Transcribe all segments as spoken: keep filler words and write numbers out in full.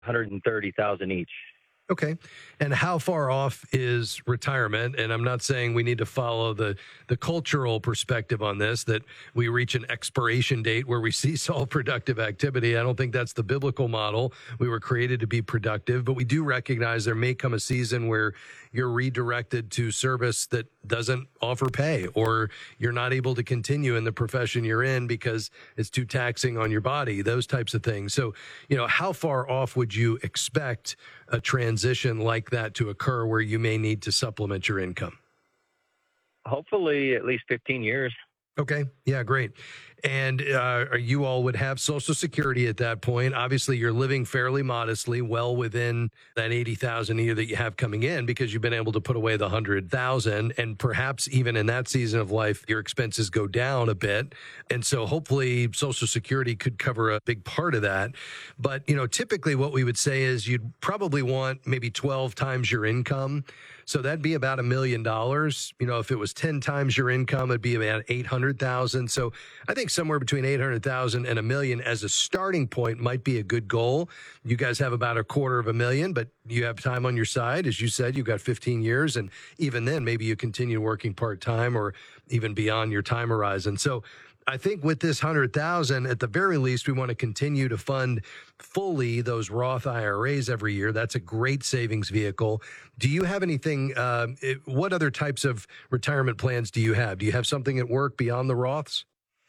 one hundred thirty thousand each. Okay. And how far off is retirement? And I'm not saying we need to follow the, the cultural perspective on this, that we reach an expiration date where we cease all productive activity. I don't think that's the biblical model. We were created to be productive, but we do recognize there may come a season where you're redirected to service that doesn't offer pay, or you're not able to continue in the profession you're in because it's too taxing on your body, those types of things. So, you know, how far off would you expect a transition like that to occur where you may need to supplement your income? Hopefully at least fifteen years. Okay. Yeah, great. And uh, you all would have Social Security at that point. Obviously, you're living fairly modestly, well within that eighty thousand a year that you have coming in, because you've been able to put away the one hundred thousand. And perhaps even in that season of life, your expenses go down a bit. And so hopefully Social Security could cover a big part of that. But, you know, typically what we would say is you'd probably want maybe twelve times your income. So that'd be about a million dollars. You know, if it was ten times your income, it'd be about eight hundred thousand. So I think somewhere between eight hundred thousand and a million as a starting point might be a good goal. You guys have about a quarter of a million, but you have time on your side. As you said, you've got fifteen years. And even then, maybe you continue working part-time or even beyond your time horizon. So I think with this one hundred thousand, at the very least, we want to continue to fund fully those Roth I R As every year. That's a great savings vehicle. Do you have anything, uh, it, what other types of retirement plans do you have? Do you have something at work beyond the Roths?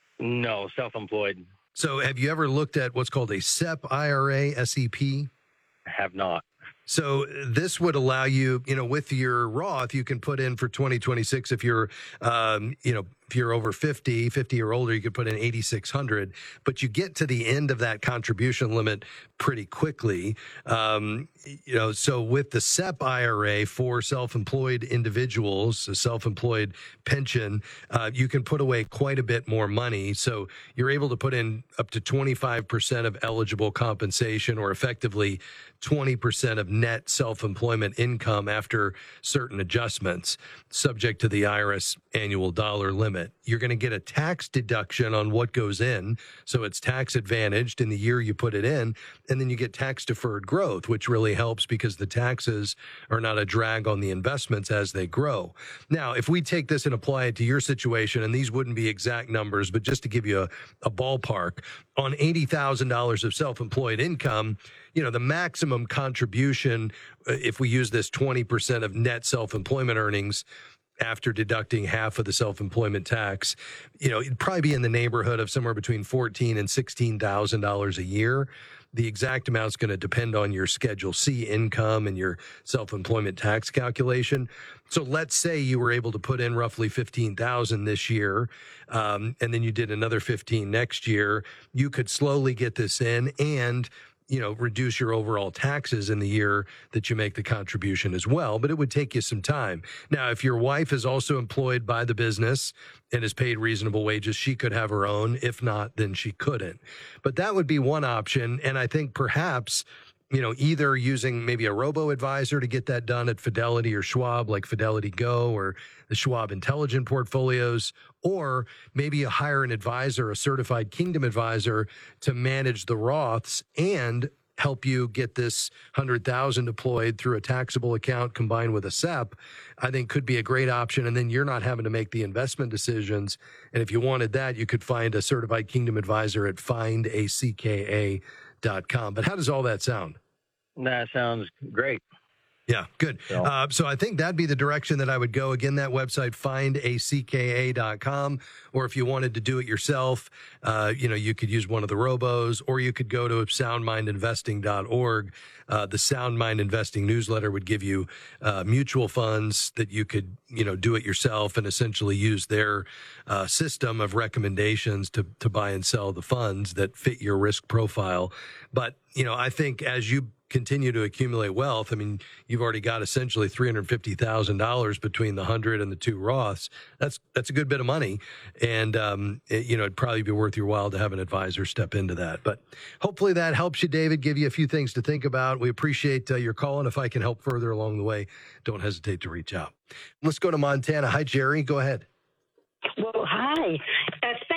No, self-employed. So have you ever looked at what's called a S E P I R A, S E P? I have not. So this would allow you, you know, with your Roth, you can put in for twenty twenty-six, if you're, um, you know, if you're over fifty, fifty or older, you could put in eighty-six hundred, but you get to the end of that contribution limit pretty quickly. Um, you know, so with the S E P I R A for self-employed individuals, a self-employed pension, uh, you can put away quite a bit more money. So you're able to put in up to twenty-five percent of eligible compensation, or effectively twenty percent of net self-employment income after certain adjustments, subject to the I R S annual dollar limit. You're going to get a tax deduction on what goes in. So it's tax advantaged in the year you put it in. And then you get tax deferred growth, which really helps because the taxes are not a drag on the investments as they grow. Now, if we take this and apply it to your situation, and these wouldn't be exact numbers, but just to give you a, a ballpark, on eighty thousand dollars of self-employed income, you know, the maximum contribution, uh, if we use this twenty percent of net self-employment earnings after deducting half of the self-employment tax, you know, it'd probably be in the neighborhood of somewhere between fourteen thousand dollars and sixteen thousand dollars a year. The exact amount is going to depend on your Schedule C income and your self-employment tax calculation. So let's say you were able to put in roughly fifteen thousand dollars this year, um, and then you did another fifteen next year. You could slowly get this in and, you know, reduce your overall taxes in the year that you make the contribution as well, but it would take you some time. Now, if your wife is also employed by the business and is paid reasonable wages, she could have her own. If not, then she couldn't. But that would be one option. And I think perhaps, you know, either using maybe a robo-advisor to get that done at Fidelity or Schwab, like Fidelity Go or the Schwab Intelligent Portfolios, or maybe you hire an advisor, a certified Kingdom advisor, to manage the Roths and help you get this one hundred thousand dollars deployed through a taxable account combined with a S E P, I think could be a great option. And then you're not having to make the investment decisions. And if you wanted that, you could find a certified Kingdom advisor at find a c k a dot com. But how does all that sound? That sounds great. Yeah, good. So, uh, so I think that'd be the direction that I would go. Again, that website, find a c k a dot com. Or if you wanted to do it yourself, uh, you know, you could use one of the robos, or you could go to sound mind investing dot org. Uh, the Sound Mind Investing newsletter would give you uh, mutual funds that you could, you know, do it yourself and essentially use their uh, system of recommendations to, to buy and sell the funds that fit your risk profile. But, you know, I think as you continue to accumulate wealth, I mean, you've already got essentially three hundred fifty thousand dollars between the hundred and the two Roths. That's, that's a good bit of money. And, um, it, you know, it'd probably be worth your while to have an advisor step into that. But hopefully that helps you, David, give you a few things to think about. We appreciate uh, your call. And if I can help further along the way, don't hesitate to reach out. Let's go to Montana. Hi, Jerry. Go ahead. Well, hi. Uh, thank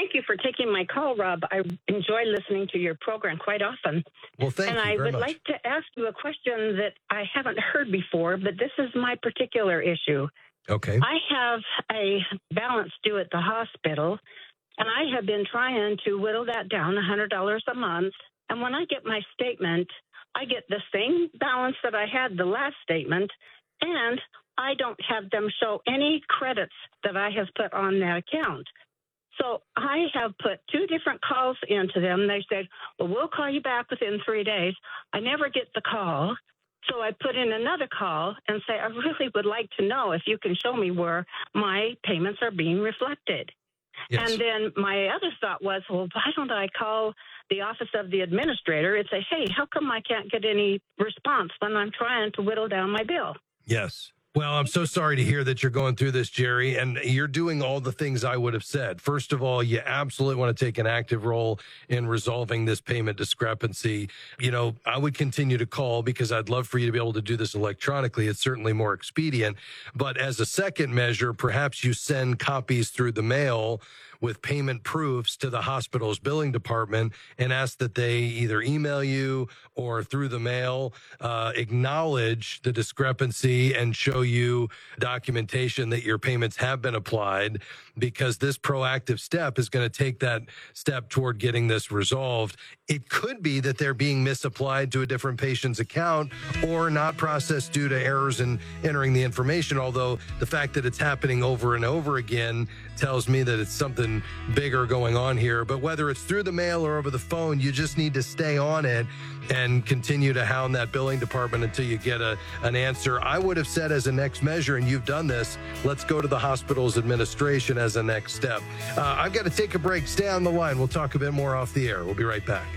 thank you for taking my call, Rob. I enjoy listening to your program quite often. Well, thank and you I very would much. like to ask you a question that I haven't heard before, but this is my particular issue. Okay. I have a balance due at the hospital, and I have been trying to whittle that down one hundred dollars a month. And when I get my statement, I get the same balance that I had the last statement, and I don't have them show any credits that I have put on that account. So I have put two different calls into them. They said, well, we'll call you back within three days. I never get the call. So I put in another call and say, I really would like to know if you can show me where my payments are being reflected. Yes. And then my other thought was, well, why don't I call the office of the administrator and say, hey, how come I can't get any response when I'm trying to whittle down my bill? Yes. Well, I'm so sorry to hear that you're going through this, Jerry, and you're doing all the things I would have said. First of all, you absolutely want to take an active role in resolving this payment discrepancy. You know, I would continue to call because I'd love for you to be able to do this electronically. It's certainly more expedient. But as a second measure, perhaps you send copies through the mail with payment proofs to the hospital's billing department and ask that they either email you or through the mail uh, acknowledge the discrepancy and show you documentation that your payments have been applied, because this proactive step is going to take that step toward getting this resolved. It could be that they're being misapplied to a different patient's account or not processed due to errors in entering the information, although the fact that it's happening over and over again tells me that it's something bigger going on here. But whether it's through the mail or over the phone, you just need to stay on it and continue to hound that billing department until you get a, an answer. I would have said as a next measure, and you've done this, let's go to the hospital's administration as a next step. Uh, I've got to take a break. Stay on the line. We'll talk a bit more off the air. We'll be right back.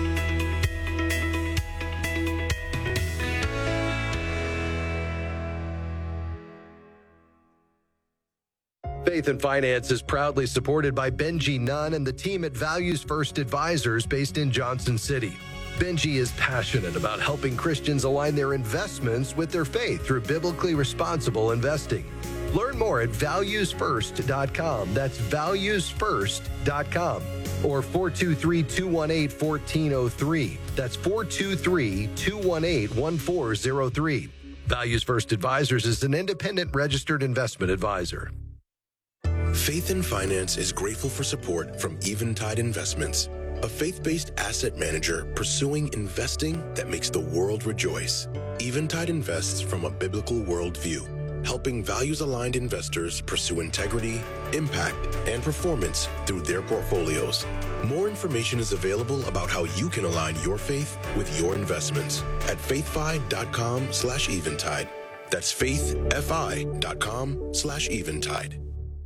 Faith and Finance is proudly supported by Benji Nunn and the team at Values First Advisors based in Johnson City. Benji is passionate about helping Christians align their investments with their faith through biblically responsible investing. Learn more at values first dot com. That's values first dot com. Or four two three, two one eight, one four zero three. That's four two three, two one eight, one four zero three. Values First Advisors is an independent registered investment advisor. Faith and Finance is grateful for support from Eventide Investments, a faith-based asset manager pursuing investing that makes the world rejoice. Eventide invests from a biblical worldview, helping values-aligned investors pursue integrity, impact, and performance through their portfolios. More information is available about how you can align your faith with your investments at faithfi.com slash eventide. That's faithfi.com slash eventide.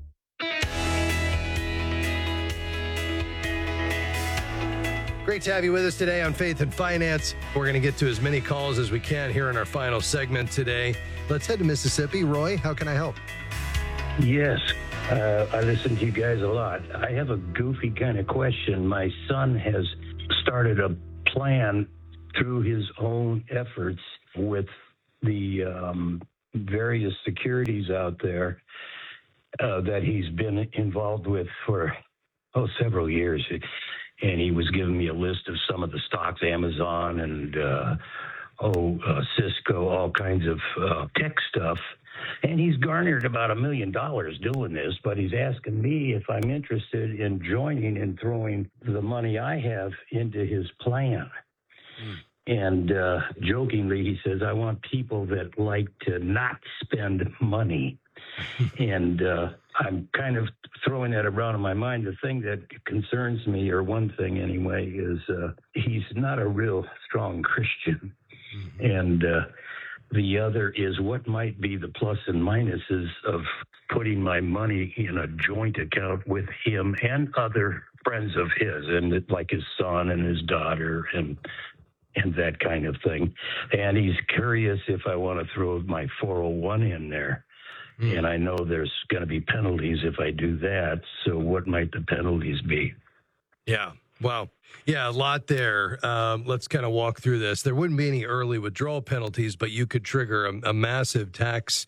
Great to have you with us today on Faith and Finance. We're going to get to as many calls as we can here in our final segment today. Let's head to Mississippi. Roy, how can I help? Yes, uh, I listen to you guys a lot. I have a goofy kind of question. My son has started a plan through his own efforts with the um, various securities out there uh, that he's been involved with for, oh, several years. And he was giving me a list of some of the stocks, Amazon and, uh, oh, uh, Cisco, all kinds of uh, tech stuff. And he's garnered about a million dollars doing this, but he's asking me if I'm interested in joining and throwing the money I have into his plan. Mm. And uh, jokingly, he says, I want people that like to not spend money. and uh, I'm kind of throwing that around in my mind. The thing that concerns me, or one thing anyway, is uh, he's not a real strong Christian. Mm-hmm. And uh, the other is what might be the plus and minuses of putting my money in a joint account with him and other friends of his, and it, like his son and his daughter and and that kind of thing. And he's curious if I want to throw my four oh one in there. Mm. And I know there's going to be penalties if I do that. So what might the penalties be? Yeah. Wow. Yeah, a lot there. Um, let's kind of walk through this. There wouldn't be any early withdrawal penalties, but you could trigger a, a massive tax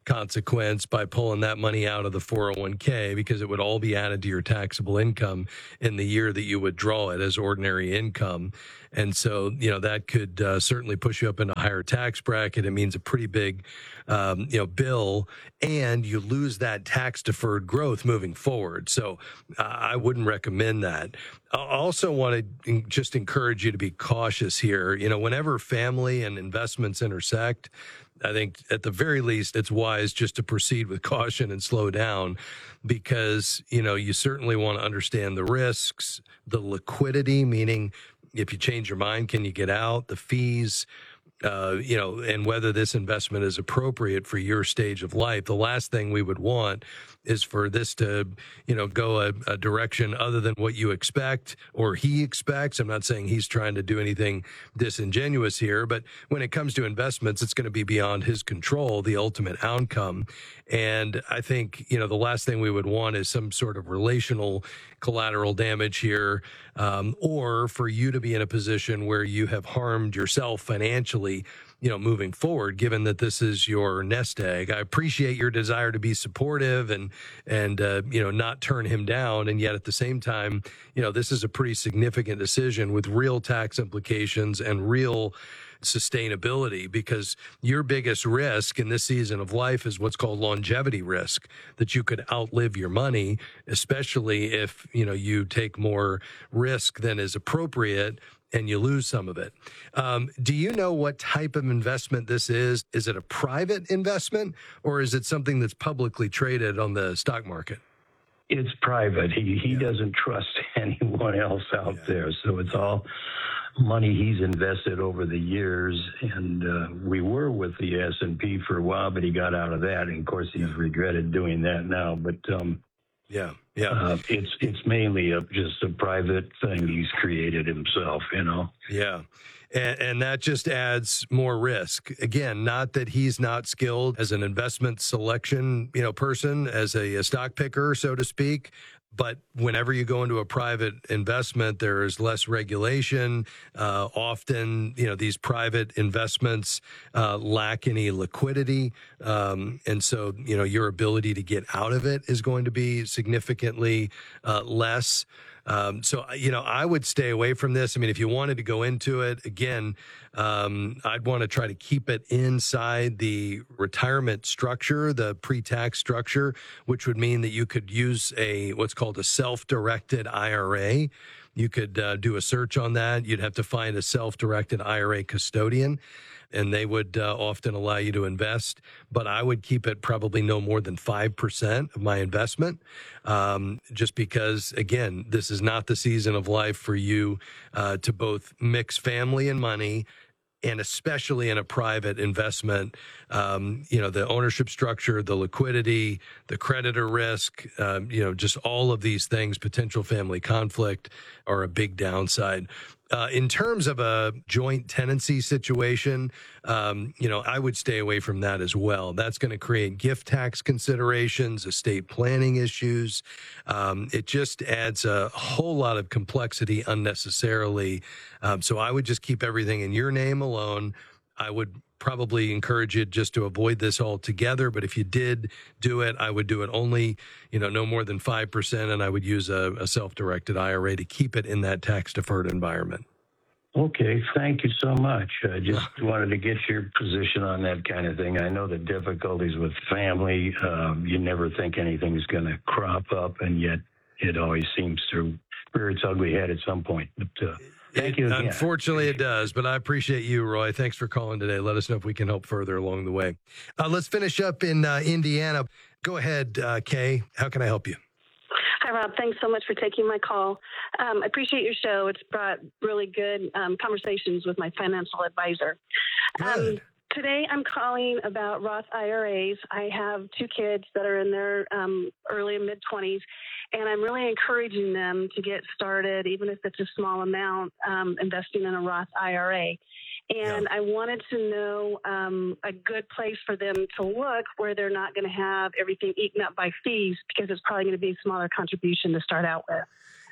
consequence by pulling that money out of the four oh one k, because it would all be added to your taxable income in the year that you would draw it as ordinary income. And so, you know, that could uh, certainly push you up in a higher tax bracket. It means a pretty big, um, you know, bill, and you lose that tax deferred growth moving forward. So uh, I wouldn't recommend that. I also want to just encourage you to be cautious here. You know, whenever family and investments intersect, I think at the very least, it's wise just to proceed with caution and slow down, because, you know, you certainly want to understand the risks, the liquidity, meaning if you change your mind, can you get out, the fees, uh, you know, and whether this investment is appropriate for your stage of life. The last thing we would want is for this to, you know, go a, a direction other than what you expect or he expects. I'm not saying he's trying to do anything disingenuous here, but when it comes to investments, it's going to be beyond his control, the ultimate outcome. And I think, you know, the last thing we would want is some sort of relational collateral damage here, um, or for you to be in a position where you have harmed yourself financially, you know, moving forward, given that this is your nest egg. I appreciate your desire to be supportive and, and, uh, you know, not turn him down. And yet at the same time, you know, this is a pretty significant decision with real tax implications and real sustainability, because your biggest risk in this season of life is what's called longevity risk, that you could outlive your money, especially if, you know, you take more risk than is appropriate and you lose some of it. Um, do you know what type of investment this is? Is it a private investment, or is it something that's publicly traded on the stock market? It's private. He he Yeah. doesn't trust anyone else out Yeah. there. So it's all money he's invested over the years. And uh, we were with the S and P for a while, but he got out of that. And of course, he's regretted doing that now. But um, Yeah, yeah. uh, it's it's mainly a, just a private thing he's created himself, you know. Yeah. And, and that just adds more risk. Again, not that he's not skilled as an investment selection, you know, person, as a, a stock picker, so to speak. But whenever you go into a private investment, there is less regulation. Uh, often, you know, these private investments uh, lack any liquidity. Um, and so, you know, your ability to get out of it is going to be significantly uh, less. Um, so, you know, I would stay away from this. I mean, if you wanted to go into it, again, um, I'd want to try to keep it inside the retirement structure, the pre-tax structure, which would mean that you could use a what's called a self-directed I R A. You could uh, do a search on that. You'd have to find a self-directed I R A custodian, and they would uh, often allow you to invest. But I would keep it probably no more than five percent of my investment, um, just because, again, this is not the season of life for you uh, to both mix family and money. And especially in a private investment, um, you know, the ownership structure, the liquidity, the creditor risk, um, you know, just all of these things, potential family conflict are a big downside. Uh, in terms of a joint tenancy situation, um, you know, I would stay away from that as well. That's going to create gift tax considerations, estate planning issues. Um, it just adds a whole lot of complexity unnecessarily. Um, so I would just keep everything in your name alone. I would probably encourage you just to avoid this altogether. But if you did do it, I would do it only, you know, no more than five percent. And I would use a, a self-directed I R A to keep it in that tax-deferred environment. Okay, thank you so much. I just wanted to get your position on that kind of thing. I know the difficulties with family. Um, you never think anything's going to crop up, and yet it always seems to rear its ugly head at some point. But uh, thank It, you again. Unfortunately, it does, but I appreciate you, Roy. Thanks for calling today. Let us know if we can help further along the way. Uh, let's finish up in uh, Indiana. Go ahead, uh, Kay. How can I help you? Hi, Rob. Thanks so much for taking my call. Um, I appreciate your show. It's brought really good um, conversations with my financial advisor. Good. Um, today, I'm calling about Roth I R As. I have two kids that are in their um, early and mid-twenties, and I'm really encouraging them to get started, even if it's a small amount, um, investing in a Roth I R A. And Yeah. I wanted to know um, a good place for them to look where they're not going to have everything eaten up by fees, because it's probably going to be a smaller contribution to start out with.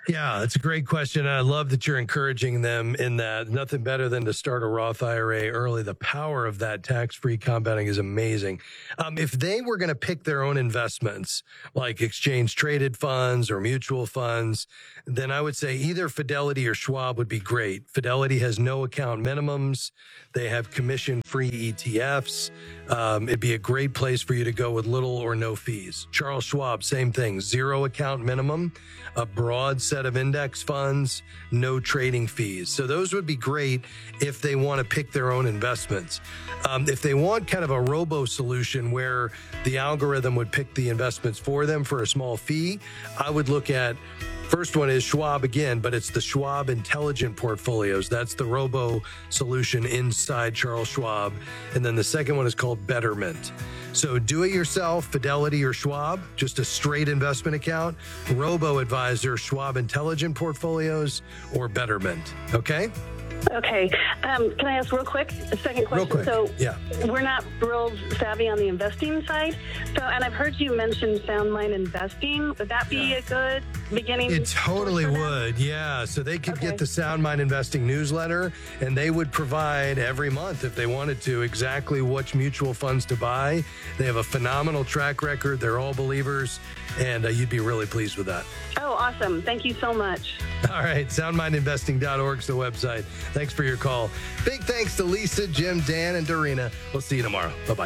Yeah, it's a great question. I love that you're encouraging them in that. Nothing better than to start a Roth I R A early. The power of that tax-free compounding is amazing. Um, if they were going to pick their own investments, like exchange-traded funds or mutual funds, then I would say either Fidelity or Schwab would be great. Fidelity has no account minimums. They have commission-free E T Fs. Um, it'd be a great place for you to go with little or no fees. Charles Schwab, same thing. Zero account minimum, a broad set of index funds, no trading fees. So those would be great if they want to pick their own investments. Um, if they want kind of a robo solution where the algorithm would pick the investments for them for a small fee, I would look at first one is Schwab again, but it's the Schwab Intelligent Portfolios. That's the robo solution inside Charles Schwab. And then the second one is called Betterment. So do it yourself, Fidelity or Schwab, just a straight investment account, robo advisor, Schwab Intelligent Portfolios, or Betterment. Okay? Okay. Um, can I ask real quick a second question? Real quick. So yeah. We're not real savvy on the investing side. So, and I've heard you mention Sound Mind Investing. Would that be yeah. a good beginning? It totally would. Yeah. So they could okay. get the Sound Mind Investing newsletter, and they would provide every month, if they wanted to, exactly which mutual funds to buy. They have a phenomenal track record. They're all believers, and uh, you'd be really pleased with that. Oh, awesome. Thank you so much. All right. sound mind investing dot org is the website. Thanks for your call. Big thanks to Lisa, Jim, Dan, and Dorina. We'll see you tomorrow. Bye-bye.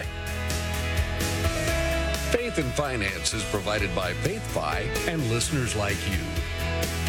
Faith and Finance is provided by FaithFi and listeners like you.